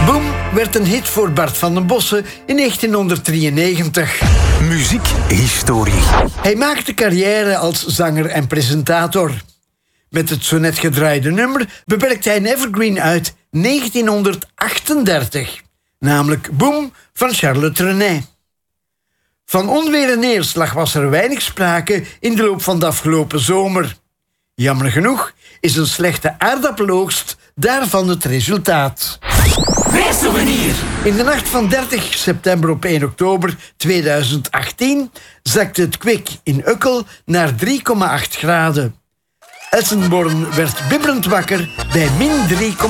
Boom werd een hit voor Bart van den Bossen in 1993. Muziekhistorie. Hij maakte carrière als zanger en presentator. Met het zo net gedraaide nummer bewerkte hij een evergreen uit 1938. Namelijk Boom van Charlotte René. Van onweer en neerslag was er weinig sprake in de loop van de afgelopen zomer. Jammer genoeg is een slechte aardappeloogst daarvan het resultaat. Weersouvenir. In de nacht van 30 september op 1 oktober 2018 zakte het kwik in Ukkel naar 3,8 graden. Elsenborn werd bibberend wakker bij -3,8.